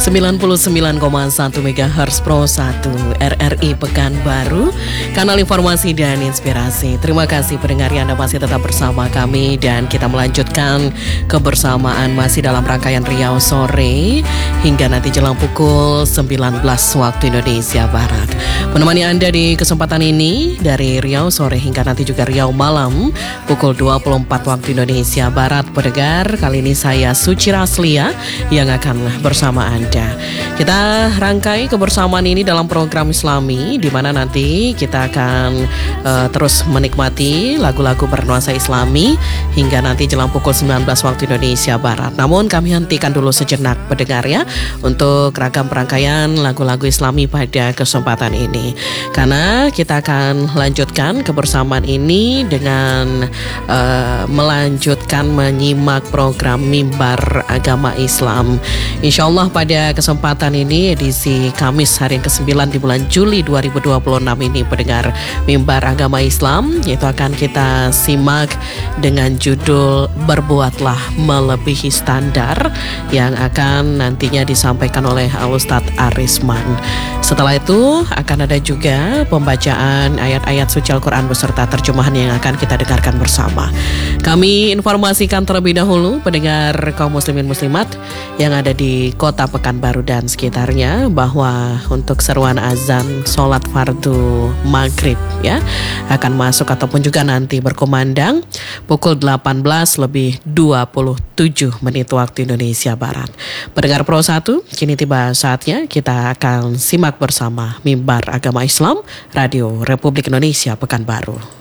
99,1 MHz Pro 1 RRI Pekanbaru, kanal informasi dan inspirasi. Terima kasih pendengar yang Anda masih tetap bersama kami dan kita melanjutkan kebersamaan masih dalam rangkaian Riau Sore hingga nanti jelang pukul 19 waktu Indonesia Barat. Menemani Anda di kesempatan ini dari Riau Sore hingga nanti juga Riau Malam pukul 24 waktu Indonesia Barat. Pendengar, kali ini saya Suci Raslia yang akan bersama Anda. Kita rangkai kebersamaan ini dalam program Islami di mana nanti kita akan terus menikmati lagu-lagu bernuansa Islami hingga nanti jelang pukul 19 waktu Indonesia Barat. Namun kami hentikan dulu sejenak pendengar ya untuk ragam perangkaian lagu-lagu Islami pada kesempatan ini. Karena kita akan lanjutkan kebersamaan ini dengan melanjutkan menyimak program Mimbar Agama Islam. Insya Allah pada kesempatan ini edisi Kamis hari ke-9 di bulan Juli 2026 ini pendengar Mimbar Agama Islam, yaitu akan kita simak dengan judul Berbuatlah Melebihi Standar yang akan nantinya disampaikan oleh Al-Ustadz Arisman. Setelah itu akan ada juga pembacaan ayat-ayat suci Al-Quran beserta terjemahan yang akan kita dengarkan bersama. Kami informasikan terlebih dahulu pendengar kaum muslimin muslimat yang ada di kota Pekanbaru dan sekitarnya bahwa untuk seruan azan sholat fardu maghrib ya akan masuk ataupun juga nanti berkumandang pukul 18:27 waktu Indonesia Barat. Pendengar Pro 1, kini tiba saatnya kita akan simak bersama Mimbar Agama Islam Radio Republik Indonesia Pekanbaru.